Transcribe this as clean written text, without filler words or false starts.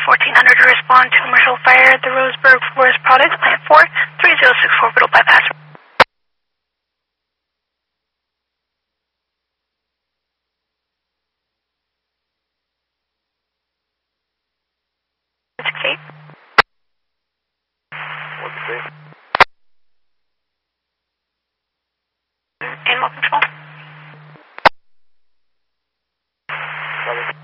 1400 to respond to commercial fire at the Roseburg Forest Products, Plant 4, 3064 Orbital Bypass. Kate. What's the Animal control. Copy.